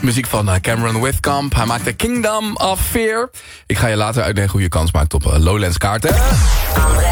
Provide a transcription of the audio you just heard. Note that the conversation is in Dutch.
Muziek van Cameron Withkamp. Hij maakte Kingdom of Fear. Ik ga je later uitleggen hoe je kans maakt op Lowlands kaarten. André